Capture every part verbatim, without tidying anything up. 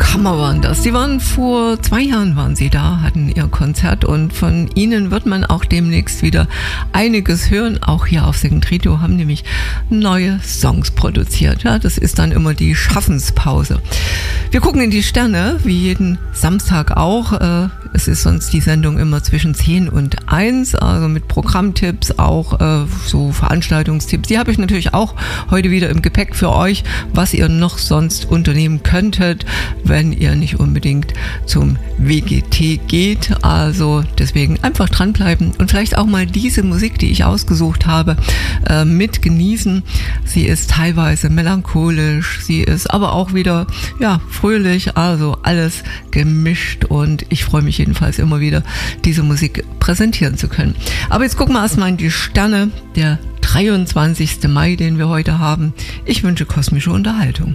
Hammer waren das. Die waren vor zwei Jahren waren sie da, hatten ihr Konzert und von ihnen wird man auch demnächst wieder einiges hören. Auch hier auf Second Trio haben nämlich neue Songs produziert. Ja, das ist dann immer die Schaffenspause. Wir gucken in die Sterne, wie jeden Samstag auch. Es ist sonst die Sendung immer zwischen zehn und eins, also mit Programmtipps, auch äh, so Veranstaltungstipps. Die habe ich natürlich auch heute wieder im Gepäck für euch, was ihr noch sonst unternehmen könntet, wenn ihr nicht unbedingt zum W G T geht. Also deswegen einfach dranbleiben und vielleicht auch mal diese Musik, die ich ausgesucht habe, äh, mit genießen. Sie ist teilweise melancholisch, sie ist aber auch wieder ja fröhlich, also alles gemischt und ich freue mich jedenfalls immer wieder, diese Musik präsentieren zu können. Aber jetzt gucken wir erstmal in die Sterne, der dreiundzwanzigsten Mai, den wir heute haben. Ich wünsche kosmische Unterhaltung.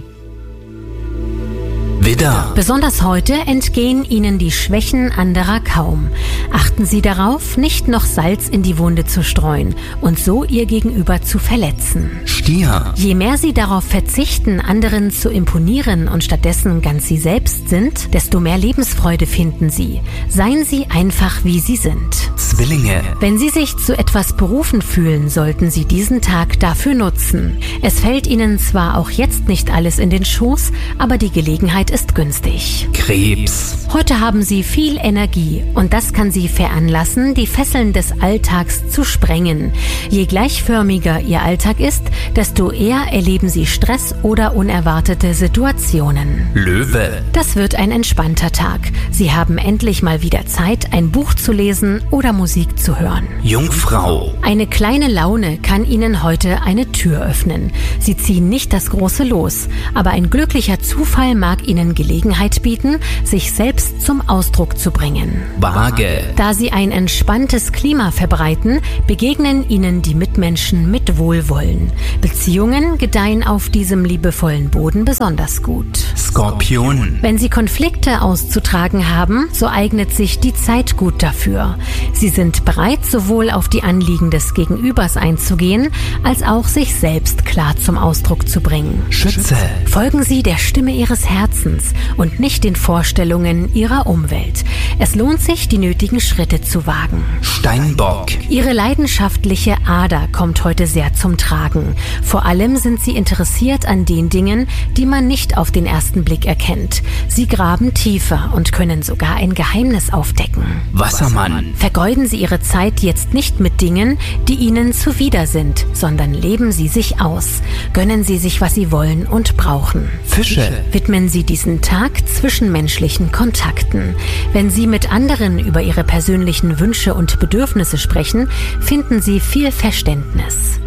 Widder. Besonders heute entgehen Ihnen die Schwächen anderer kaum. Achten Sie darauf, nicht noch Salz in die Wunde zu streuen und so Ihr Gegenüber zu verletzen. Stier. Je mehr Sie darauf verzichten, anderen zu imponieren und stattdessen ganz Sie selbst sind, desto mehr Lebensfreude finden Sie. Seien Sie einfach, wie Sie sind. Zwillinge. Wenn Sie sich zu etwas berufen fühlen, sollten Sie diesen Tag dafür nutzen. Es fällt Ihnen zwar auch jetzt nicht alles in den Schoß, aber die Gelegenheit ist günstig. Krebs. Heute haben Sie viel Energie und das kann Sie veranlassen, die Fesseln des Alltags zu sprengen. Je gleichförmiger Ihr Alltag ist, desto eher erleben Sie Stress oder unerwartete Situationen. Löwe. Das wird ein entspannter Tag. Sie haben endlich mal wieder Zeit, ein Buch zu lesen oder Musik zu hören. Jungfrau. Eine kleine Laune kann Ihnen heute eine Tür öffnen. Sie ziehen nicht das große Los, aber ein glücklicher Zufall mag Ihnen Gelegenheit bieten, sich selbst zum Ausdruck zu bringen. Waage. Da Sie ein entspanntes Klima verbreiten, begegnen Ihnen die Mitmenschen mit Wohlwollen. Beziehungen gedeihen auf diesem liebevollen Boden besonders gut. Skorpion. Wenn Sie Konflikte auszutragen haben, so eignet sich die Zeit gut dafür. Sie sind bereit, sowohl auf die Anliegen des Gegenübers einzugehen, als auch sich selbst klar zum Ausdruck zu bringen. Schütze. Folgen Sie der Stimme Ihres Herzens und nicht den Vorstellungen Ihrer Umwelt. Es lohnt sich, die nötigen Schritte zu wagen. Steinbock. Ihre leidenschaftliche Ader kommt heute sehr zum Tragen. Vor allem sind Sie interessiert an den Dingen, die man nicht auf den ersten Blick erkennt. Sie graben tiefer und können sogar ein Geheimnis aufdecken. Wassermann. Vergeuden Sie Ihre Zeit jetzt nicht mit Dingen, die Ihnen zuwider sind, sondern leben Sie sich aus. Gönnen Sie sich, was Sie wollen und brauchen. Fische. Widmen Sie diesen Tag zwischenmenschlichen Kontakten. Wenn Sie mit anderen über Ihre persönlichen Wünsche und Bedürfnisse sprechen, finden Sie viel Verständnis.